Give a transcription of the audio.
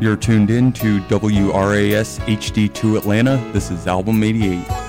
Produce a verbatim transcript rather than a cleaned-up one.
You're tuned in to W R A S H D two Atlanta. This is Album eighty-eight.